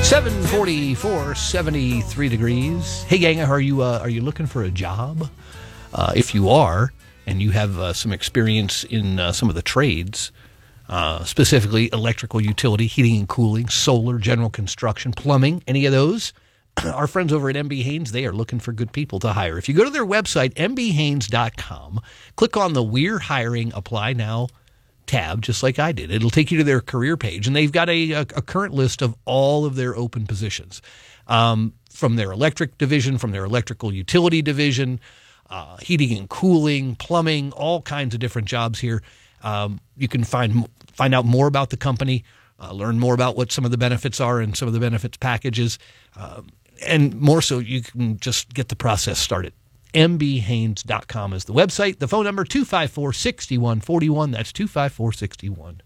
744, 73 degrees. Hey, gang, are you looking for a job? If you are, and you have some experience in some of the trades, specifically electrical utility, heating and cooling, solar, general construction, plumbing, any of those, our friends over at MB Haynes, they are looking for good people to hire. If you go to their website, mbhaynes.com, click on the We're Hiring Apply Now tab, just like I did. It'll take you to their career page, and they've got a current list of all of their open positions, from their electric division, from their electrical utility division, heating and cooling, plumbing, all kinds of different jobs here. You can find out more about the company, learn more about what some of the benefits are and some of the benefits packages, and more so, you can just get the process started. mbhaynes.com is the website. The phone number, 254-6141. That's 254-6141.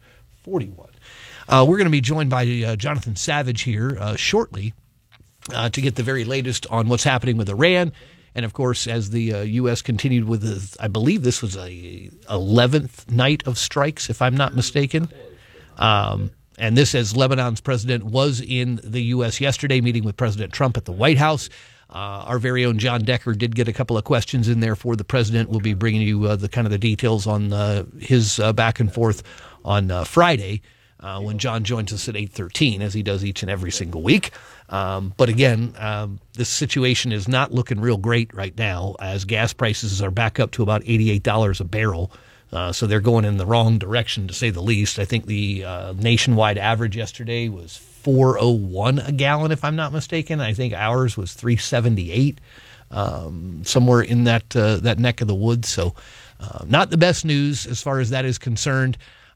We're going to be joined by Jonathan Savage here shortly to get the very latest on what's happening with Iran. And, of course, as the U.S. continued with, I believe this was a 11th night of strikes, if I'm not mistaken. And this, as Lebanon's president was in the U.S. yesterday, meeting with President Trump at the White House. Our very own John Decker did get a couple of questions in there for the president. We'll be bringing you the details on his back and forth on Friday when John joins us at 8:13, as he does each and every single week. But again, this situation is not looking real great right now, as gas prices are back up to about $88 a barrel. So they're going in the wrong direction, to say the least. I think the nationwide average yesterday was $4.01 a gallon, if I'm not mistaken. I think ours was $3.78, somewhere in that neck of the woods. So not the best news as far as that is concerned.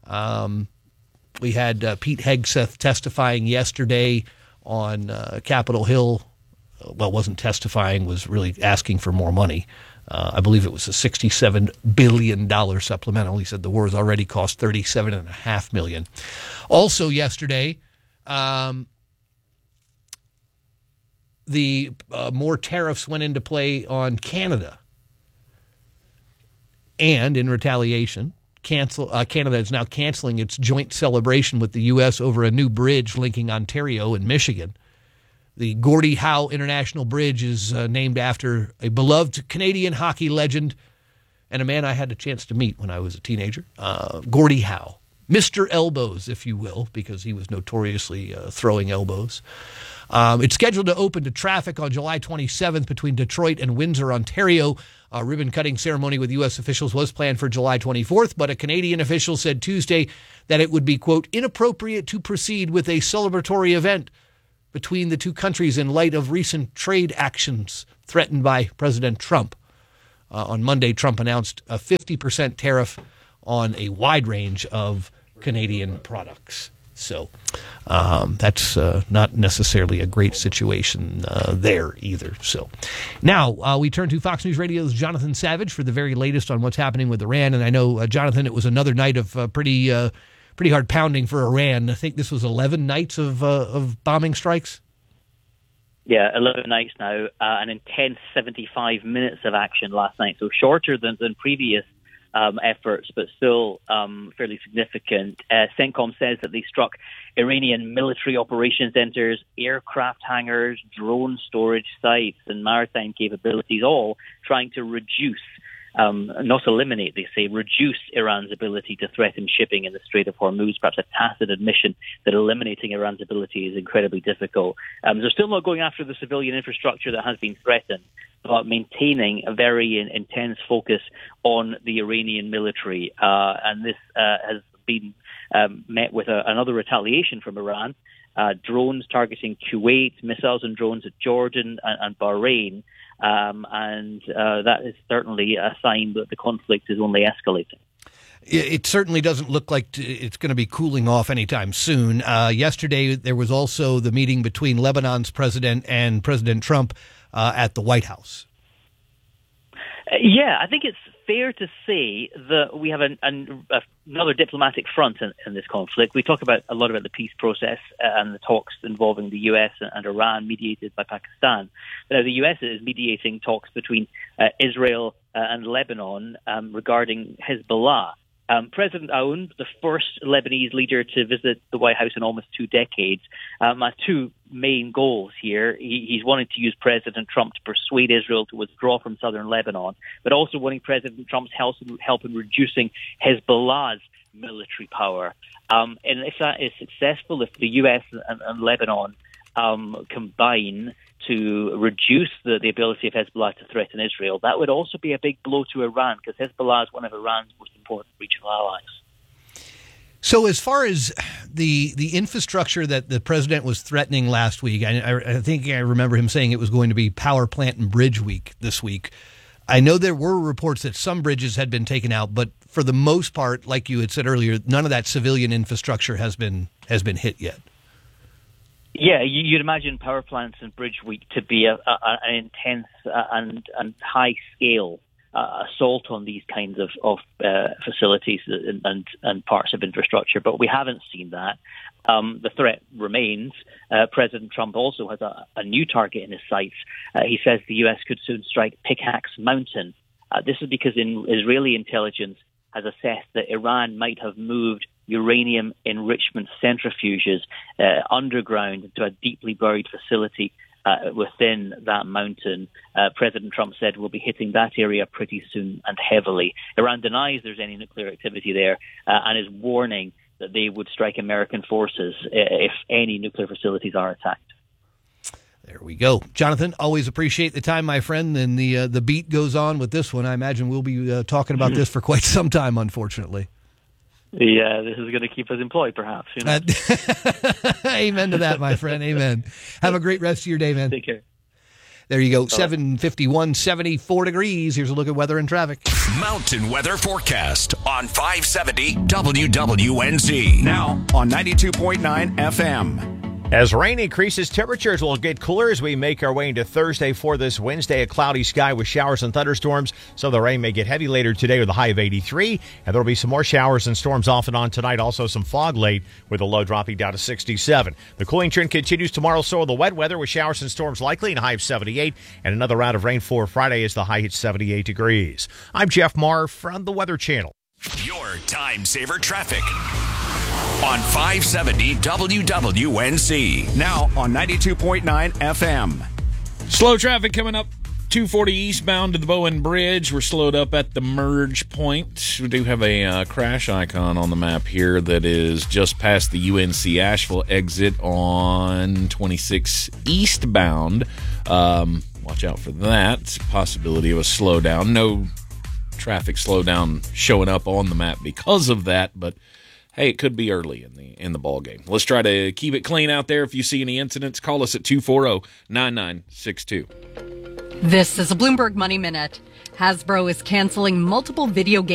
We had Pete Hegseth testifying yesterday on Capitol Hill. Well, wasn't testifying, was really asking for more money. I believe it was a $67 billion supplemental. He said the war has already cost $37.5 million. Also yesterday, the more tariffs went into play on Canada. And in retaliation, Canada is now canceling its joint celebration with the U.S. over a new bridge linking Ontario and Michigan. The Gordie Howe International Bridge is named after a beloved Canadian hockey legend and a man I had a chance to meet when I was a teenager, Gordie Howe. Mr. Elbows, if you will, because he was notoriously throwing elbows. It's scheduled to open to traffic on July 27th between Detroit and Windsor, Ontario. A ribbon-cutting ceremony with U.S. officials was planned for July 24th, but a Canadian official said Tuesday that it would be, quote, inappropriate to proceed with a celebratory event between the two countries in light of recent trade actions threatened by President Trump. On Monday, Trump announced a 50% tariff on a wide range of Canadian products. So that's not necessarily a great situation there either. So now we turn to Fox News Radio's Jonathan Savage for the very latest on what's happening with Iran. And I know, Jonathan, it was another night of pretty hard pounding for Iran. I think this was 11 nights of bombing strikes. Yeah, 11 nights now, an intense 75 minutes of action last night. So shorter than previous efforts, but still fairly significant. CENTCOM says that they struck Iranian military operations centers, aircraft hangars, drone storage sites, and maritime capabilities, all trying to reduce, not eliminate, they say, reduce Iran's ability to threaten shipping in the Strait of Hormuz, perhaps a tacit admission that eliminating Iran's ability is incredibly difficult. They're still not going after the civilian infrastructure that has been threatened, but maintaining a very intense focus on the Iranian military. And this has been met with another retaliation from Iran. Drones targeting Kuwait, missiles and drones at Jordan and Bahrain. And that is certainly a sign that the conflict is only escalating. It certainly doesn't look like it's going to be cooling off anytime soon. Yesterday, there was also the meeting between Lebanon's president and President Trump at the White House. Yeah, I think it's fair to say that we have another diplomatic front in this conflict. We talk a lot about the peace process and the talks involving the U.S. and Iran, mediated by Pakistan. Now, the U.S. is mediating talks between Israel and Lebanon regarding Hezbollah. President Aoun, the first Lebanese leader to visit the White House in almost 2 decades, has 2 main goals here. He's wanting to use President Trump to persuade Israel to withdraw from southern Lebanon, but also wanting President Trump's help in reducing Hezbollah's military power. And if that is successful, if the U.S. and Lebanon combine to reduce the ability of Hezbollah to threaten Israel, that would also be a big blow to Iran, because Hezbollah is one of Iran's most important regional allies. So as far as the infrastructure that the president was threatening last week, I think I remember him saying it was going to be power plant and bridge week this week. I know there were reports that some bridges had been taken out, but for the most part, like you had said earlier, none of that civilian infrastructure has been hit yet. Yeah, you'd imagine power plants and bridge week to be an intense and high scale assault on these kinds of facilities and parts of infrastructure, but we haven't seen that. The threat remains. President Trump also has a new target in his sights. He says the U.S. could soon strike Pickaxe Mountain. This is because Israeli intelligence has assessed that Iran might have moved uranium enrichment centrifuges underground into a deeply buried facility within that mountain. President Trump said we'll be hitting that area pretty soon and heavily. Iran denies there's any nuclear activity there and is warning that they would strike American forces if any nuclear facilities are attacked. There we go. Jonathan, always appreciate the time, my friend, and the beat goes on with this one. I imagine we'll be talking about this for quite some time, unfortunately. Yeah, this is going to keep us employed, perhaps. You know? Amen to that, my friend. Amen. Have a great rest of your day, man. Take care. There you go. 7:51, 74 degrees. Here's a look at weather and traffic. Mountain weather forecast on 570 WWNZ. Now on 92.9 FM. As rain increases, temperatures will get cooler as we make our way into Thursday. For this Wednesday, a cloudy sky with showers and thunderstorms. So the rain may get heavy later today with a high of 83. And there will be some more showers and storms off and on tonight. Also some fog late with a low dropping down to 67. The cooling trend continues tomorrow. So will the wet weather with showers and storms likely and a high of 78. And another round of rain for Friday as the high hits 78 degrees. I'm Jeff Marr from the Weather Channel. Your time saver traffic on 570 WWNZ. Now on 92.9 FM. Slow traffic coming up 240 eastbound to the Bowen Bridge. We're slowed up at the merge point. We do have a crash icon on the map here that is just past the UNC Asheville exit on 26 eastbound. Watch out for that. Possibility of a slowdown. No traffic slowdown showing up on the map because of that, but hey, it could be early in the ball game. Let's try to keep it clean out there. If you see any incidents, call us at 240-9962. This is a Bloomberg Money Minute. Hasbro is canceling multiple video games